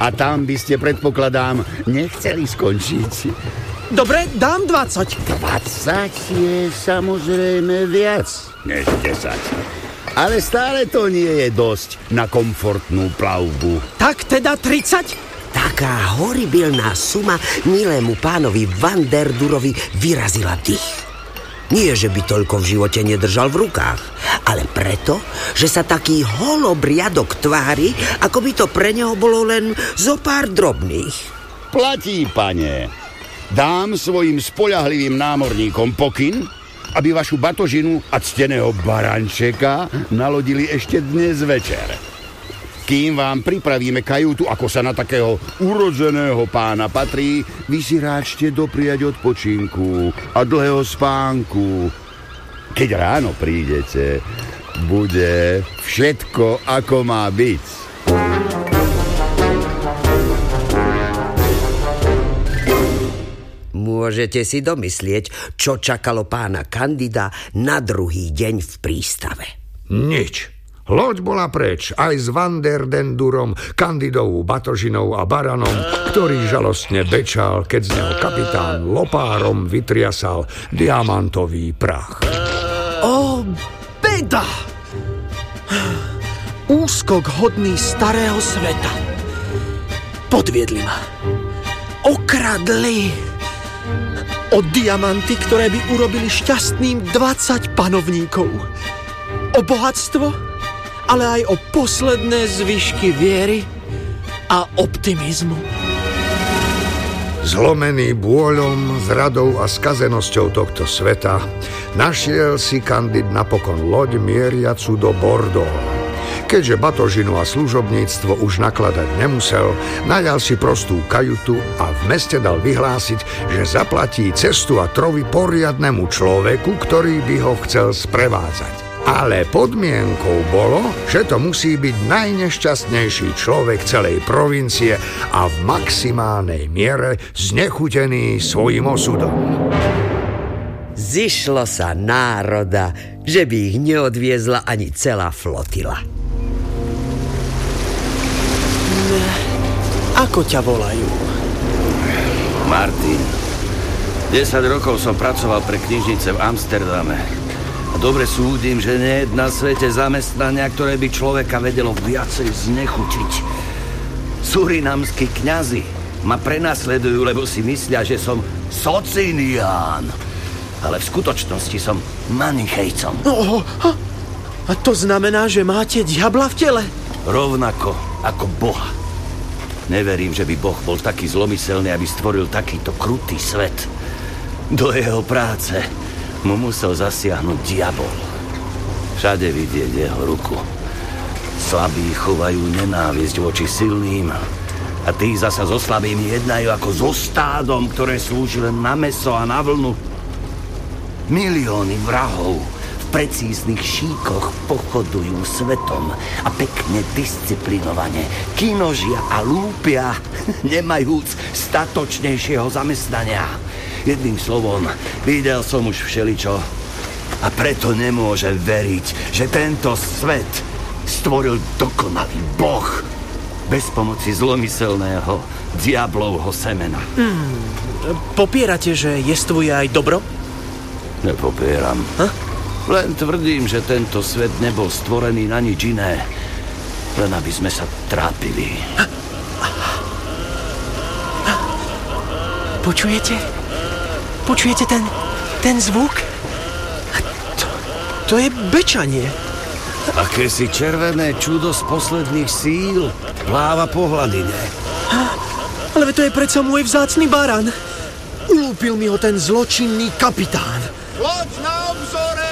A tam by ste, predpokladám, nechceli skončiť. Dobre, dám 20. 20 je samozrejme viac než 10. Ale stále to nie je dosť na komfortnú plavbu. Tak teda 30? Taká horibilná suma milému pánovi Van der Durovi vyrazila dých. Nie, že by toľko v živote nedržal v rukách, ale preto, že sa taký holobriadok tvári, ako by to pre neho bolo len zo pár drobných. Platí, pane. Dám svojim spoľahlivým námorníkom pokyn, aby vašu batožinu a cteného barančeka nalodili ešte dnes večer. Kým vám pripravíme kajútu, ako sa na takého urodzeného pána patrí, vy si ráčte dopriať odpočinku a dlhého spánku. Keď ráno prídete, bude všetko, ako má byť. Môžete si domyslieť, čo čakalo pána Candida na druhý deň v prístave. Nič. Loď bola preč aj s Van der Durom, Candidovou batožinou a baranom, ktorý žalostne bečal, keď z neho kapitán lopárom vytriasal diamantový prach. Ó, beda! Úskok hodný starého sveta. Podviedli ma. Okradli. O diamanty, ktoré by urobili šťastným 20 panovníkov. O bohatstvo, ale aj o posledné zvyšky viery a optimizmu. Zlomený bôľom, zradou a skazenosťou tohto sveta, našiel si Candid napokon loď mieriacu do Bordeaux. Keďže batožinu a služobníctvo už nakladať nemusel, najal si prostú kajutu a v meste dal vyhlásiť, že zaplatí cestu a trovy poriadnemu človeku, ktorý by ho chcel sprevádzať. Ale podmienkou bolo, že to musí byť najnešťastnejší človek celej provincie a v maximálnej miere znechutený svojim osudom. Zišlo sa národa, že by ich neodviezla ani celá flotila. Ako ťa volajú? Martin. 10 rokov som pracoval pre knižnice v Amsterdame. A dobre súdim, že nie je na svete zamestnania, ktoré by človeka vedelo viacej znechutiť. Surinamskí kňazi ma prenasledujú, lebo si myslia, že som Socinián. Ale v skutočnosti som manichejcom. A to znamená, že máte diabla v tele? Rovnako ako Boha. Neverím, že by Boh bol taký zlomyselný, aby stvoril takýto krutý svet. Do jeho práce mu musel zasiahnuť diabol. Všade vidieť jeho ruku. Slabí chovajú nenávisť voči silným a tí zasa so slabými jednajú ako so stádom, ktoré slúži len na mäso a na vlnu. Milióny vrahov v precíznych šíkoch pochodujú svetom a pekne disciplinovane kinožia a lúpia, nemajúc statočnejšieho zamestnania. Jedným slovom, videl som už všeličo a preto nemôže veriť, že tento svet stvoril dokonalý Boh bez pomoci zlomyselného diablovho semena. Popierate, že jestvuje aj dobro? Nepopieram. Len tvrdím, že tento svet nebol stvorený na nič iné, len aby sme sa trápili. Počujete? Počujete ten zvuk? To je bečanie. Akési červené čudo z posledných síl pláva po hladine. Ale to je predsa môj vzácny barán. Ulúpil mi ho ten zločinný kapitán. Loď na obzore!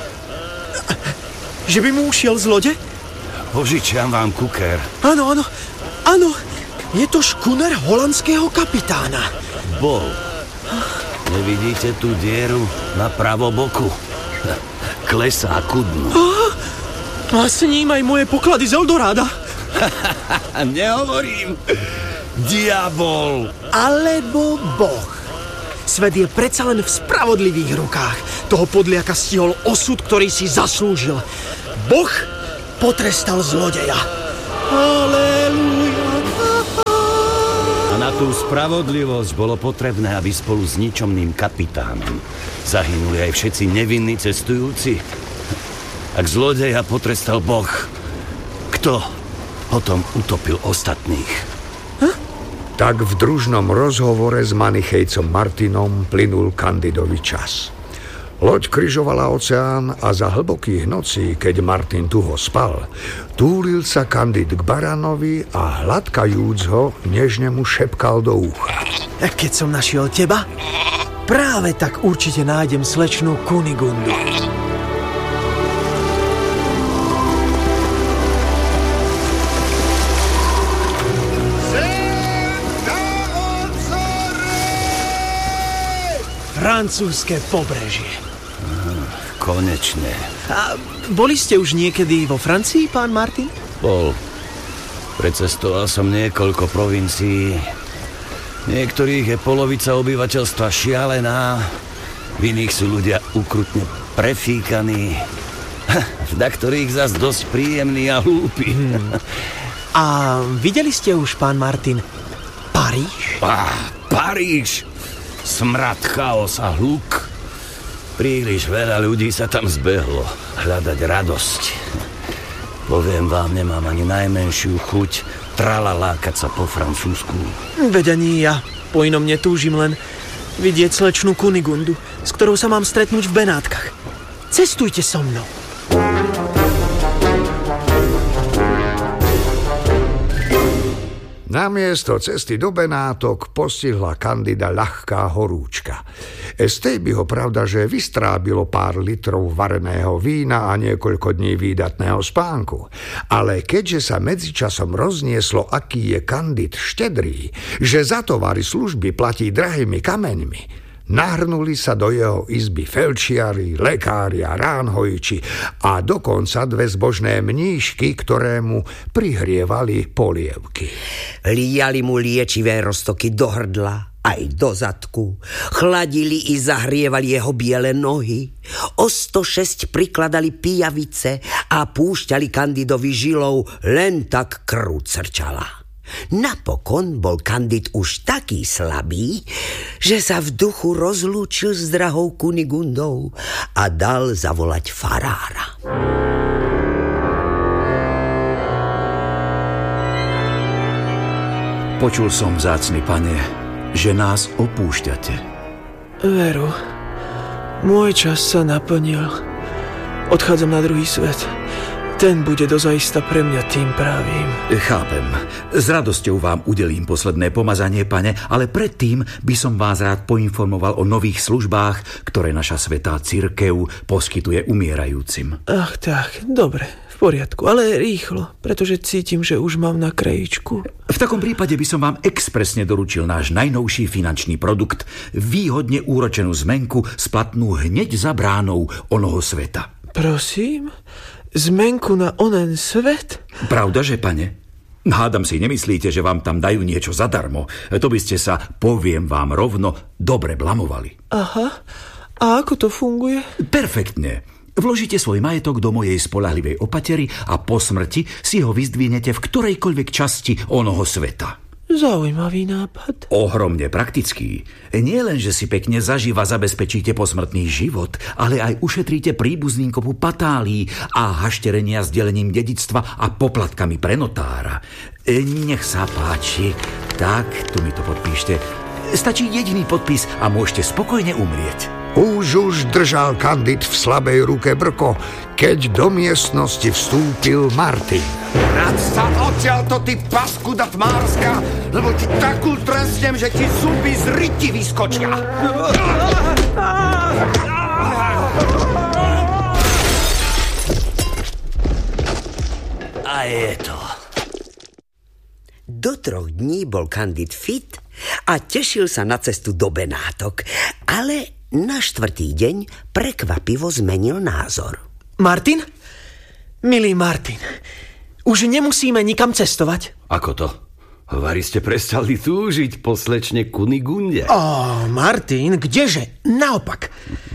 Že by mu ušiel z lode? Požičiam vám kuker. Áno. Je to škuner holandského kapitána. Bol. Nevidíte tú dieru na pravoboku? Klesá ku dnu. A s ním aj moje poklady z Eldoráda. Nehovorím. Diabol. Alebo Boh. Svet je predsa len v spravodlivých rukách. Toho podliaka stihol osud, ktorý si zaslúžil. Boh potrestal zlodeja. Halelúja. tú spravodlivosť bolo potrebné, aby spolu s ničomným kapitánom zahynuli aj všetci nevinní cestujúci. Ak zlodeja potrestal Boh, kto potom utopil ostatných? Tak v družnom rozhovore s manichejcom Martinom plynul Candidovi čas. Loď križovala oceán a za hlbokých nocí, keď Martin tuho spal, túlil sa Candid k baranovi a hladkajúc ho, nežne mu šepkal do ucha. Keď som našiel teba, práve tak určite nájdem slečnú Kunigundu. Francúzske pobrežie. Konečne. A boli ste už niekedy vo Francii, pán Martin? Bol. Precestoval som niekoľko provincií. Niektorých je polovica obyvateľstva šialená, v iných sú ľudia ukrutne prefíkaní, v ktorých zas dosť príjemní a hlúpi. A videli ste už, pán Martin, Paríž? Paríž! Smrad, chaos a hluk. Príliš veľa ľudí sa tam zbehlo hľadať radosť. Poviem vám, nemám ani najmenšiu chuť tralalákať sa po Francúzsku. Veď ani ja. Po inom netúžim, len vidieť slečnú Kunigundu, s ktorou sa mám stretnúť v Benátkach. Cestujte so mnou. Namiesto cesty do Benátok postihla Candida ľahká horúčka. Z tej by ho pravda, že vystrábilo pár litrov vareného vína a niekoľko dní výdatného spánku. Ale keďže sa medzičasom roznieslo, aký je Candid štedrý, že za tovary služby platí drahými kameňmi, nahrnuli sa do jeho izby felčiari, lekári a ránhojči a dokonca dve zbožné mníšky, ktoré mu prihrievali polievky. Liali mu liečivé roztoky do hrdla aj do zadku. Chladili i zahrievali jeho biele nohy. O 106 prikladali pijavice a púšťali Candidovi žilou, len tak krv crčala. Napokon bol Candid už taký slabý, že sa v duchu rozlúčil s drahou Kunigundou a dal zavolať farára. Počul som, vzácny pane, že nás opúšťate. Veru, môj čas sa naplnil. Odchádzam na druhý svet. Ten bude dozaista pre mňa tým právým. Chápem. S radosťou vám udelím posledné pomazanie, pane, ale predtým by som vás rád poinformoval o nových službách, ktoré naša svätá cirkev poskytuje umierajúcim. Ach tak, dobre, v poriadku, ale rýchlo, pretože cítim, že už mám na krajičku. V takom prípade by som vám expresne doručil náš najnovší finančný produkt, výhodne úročenú zmenku splatnú hneď za bránou onoho sveta. Prosím? Zmenku na onen svet? Pravda, že, pane? Hádam si, nemyslíte, že vám tam dajú niečo zadarmo. To by ste sa, poviem vám rovno, dobre blamovali. Aha, a ako to funguje? Perfektne. Vložíte svoj majetok do mojej spoľahlivej opatery a po smrti si ho vyzdvihnete v ktorejkoľvek časti onoho sveta. Zaujímavý nápad. Ohromne praktický. Nie len, že si pekne zaživa zabezpečíte posmrtný život, ale aj ušetríte príbuzným kopu patálí a hašterenia s delením dedičstva a poplatkami pre notára. Nech sa páči. Tak, tu mi to podpíšte. Stačí jediný podpis a môžete spokojne umrieť. Už držal Candid v slabej ruke brko, keď do miestnosti vstúpil Martin. Rád sa odtiaľto, ty paskuda tmárska, lebo ti takú trestnem, že ti zuby z ryti vyskočia. A je to. Do 3 dní bol Candid fit a tešil sa na cestu do Benátok, ale na 4. deň prekvapivo zmenil názor. Martin? Milý Martin, už nemusíme nikam cestovať. Ako to? Vari ste prestali túžiť po slečne Kunigunde. Martin, kdeže? Naopak.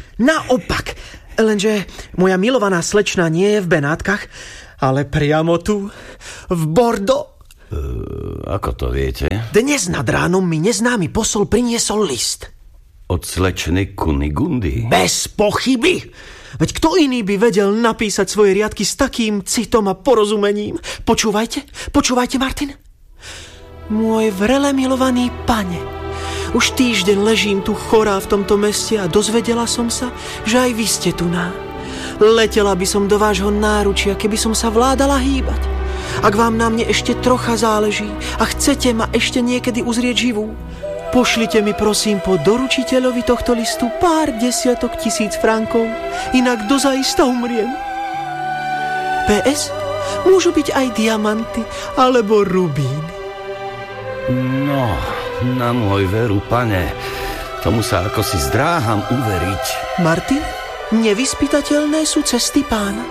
Lenže moja milovaná slečna nie je v Benátkach, ale priamo tu, v Bordeaux. Ako to viete? Dnes nad ránom mi neznámy posol priniesol list. Od slečny Kunigundy? Bez pochyby. Veď kto iný by vedel napísať svoje riadky s takým citom a porozumením? Počúvajte, Martin. Môj vrele milovaný pane, už týždeň ležím tu chorá v tomto meste a dozvedela som sa, že aj vy ste tu ná. Letela by som do vášho náručia, keby som sa vládala hýbať. Ak vám na mne ešte trocha záleží a chcete ma ešte niekedy uzrieť živú, pošlite mi prosím po doručiteľovi tohto listu pár desiatok tisíc frankov, inak dozaista umriem. PS, môžu byť aj diamanty alebo rubíny. No, na môj veru, pane, tomu sa ako si zdráham uveriť. Martin, nevyspytateľné sú cesty pána.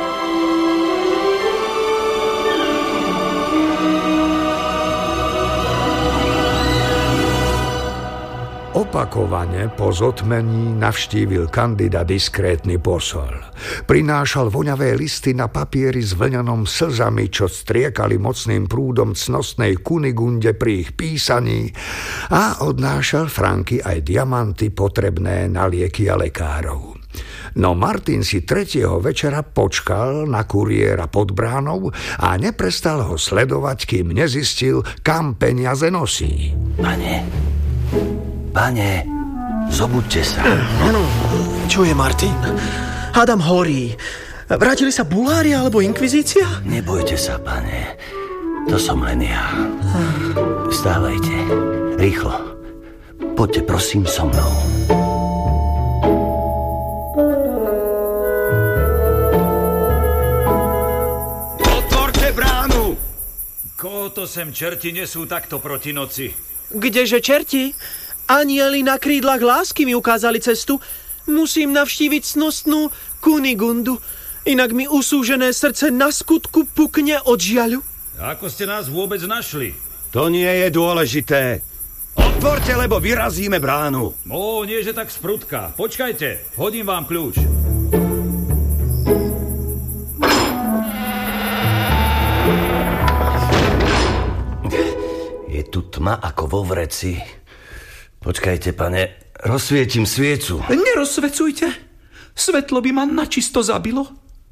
Opakovane po zotmení navštívil Kandida diskrétny posol. Prinášal voňavé listy na papieri s vlňanom slzami, čo striekali mocným prúdom cnostnej Kunigunde pri ich písaní, a odnášal franky aj diamanty potrebné na lieky a lekárov. No Martin si tretieho večera počkal na kuriéra pod bránou a neprestal ho sledovať, kým nezistil, kam peniaze nosí. Pane, zobuďte sa. Čo je, Martin? Hádam horí. Vrátili sa Bulhári alebo inkvizícia? Nebojte sa, pane. To som len ja. Vstávajte. Rýchlo. Poďte prosím so mnou. Otvorte bránu! Koho to sem čerti nesú takto proti noci? Kdeže čerti? Anieli na krídlach lásky mi ukázali cestu. Musím navštíviť cnostnú Kunigundu, inak mi usúžené srdce na skutku pukne od žiaľu. Ako ste nás vôbec našli? To nie je dôležité. Otvorte, lebo vyrazíme bránu. Nie, že tak sprudka. Počkajte, hodím vám kľúč. Je tu tma ako vo vreci. Počkajte, pane, rozsvietim sviecu. Nerozsvecujte. Svetlo by ma načisto zabilo.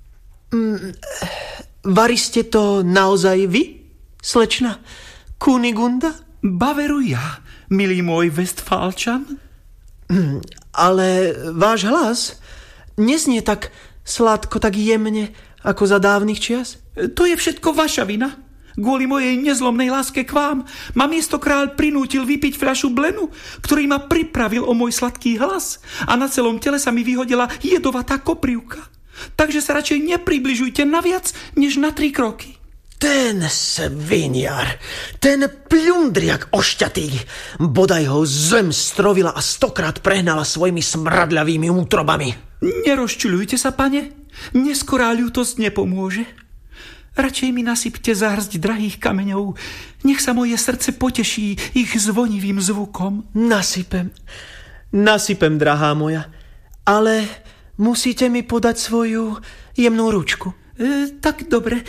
Vari ste to naozaj vy, slečna Kunigunda? Baveru ja, milý môj Vestfálčan. Ale váš hlas neznie tak sladko, tak jemne, ako za dávnych čias. To je všetko vaša vina. Kvôli mojej nezlomnej láske k vám ma miestokrál prinútil vypiť fľašu blenu, ktorý ma pripravil o môj sladký hlas, a na celom tele sa mi vyhodila jedovatá koprivka. Takže sa radšej nepribližujte na viac, než na 3 kroky. Ten sviniar, ten plundriak ošťatý, bodaj ho zem strovila a 100-krát prehnala svojimi smradľavými útrobami. Nerozčuľujte sa, pane, neskorá ľútosť nepomôže. Radšej mi nasypte zársť drahých kameňov, nech sa moje srdce poteší ich zvonivým zvukom. Nasypem, drahá moja, ale musíte mi podať svoju jemnú ručku. Tak dobre.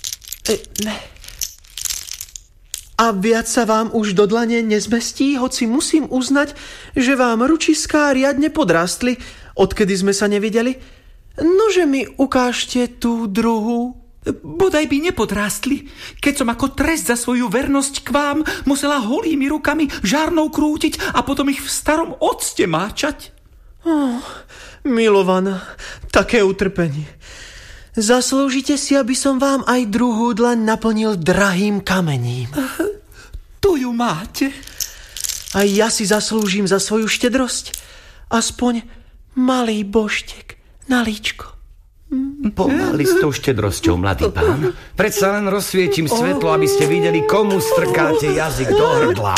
A viac sa vám už do dlane nezmestí, hoci musím uznať, že vám ručiská riadne podrástli, odkedy sme sa nevideli. Nože mi ukážte tú druhú. Bodaj by nepodrástli, keď som ako trest za svoju vernosť k vám musela holými rukami žárnou krútiť a potom ich v starom octe máčať. Milovaná, také utrpenie. Zaslúžite si, aby som vám aj druhú dlaň naplnil drahým kamením. Tu ju máte. A ja si zaslúžim za svoju štedrosť aspoň malý boštek na líčko. Pomaly s tou štedrosťou, mladý pán. Predsa len rozsvietim svetlo, aby ste videli, komu strkáte jazyk do hrdla.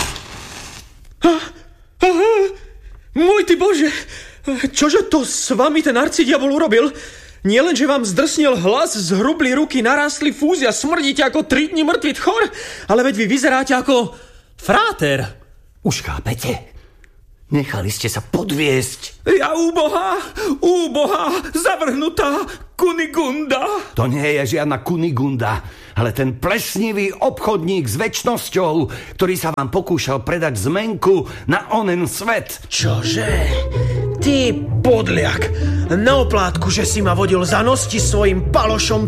Môj ty Bože, čože to s vami ten arcidiabol urobil? Nielen, že vám zdrsnil hlas, zhrubli ruky, narástli fúzy a smrdíte ako 3 dni mŕtvy tchor, ale veď vy vyzeráte ako fráter. Už chápete? Nechali ste sa podviesť. Ja úbohá, zavrhnutá Kunigunda. To nie je žiadna Kunigunda. ale ten plesnivý obchodník s večnosťou, ktorý sa vám pokúšal predať zmenku na onen svet. Čože? Ty podliak, na oplátku, že si ma vodil za nosti svojim palošom